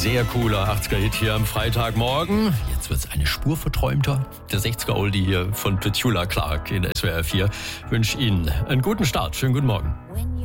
sehr cooler 80er-Hit hier am Freitagmorgen. Jetzt wird's eine Spur verträumter. Der 60er-Oldie hier von Petula Clark in SWR 4. Ich wünsche Ihnen einen guten Start. Schönen guten Morgen.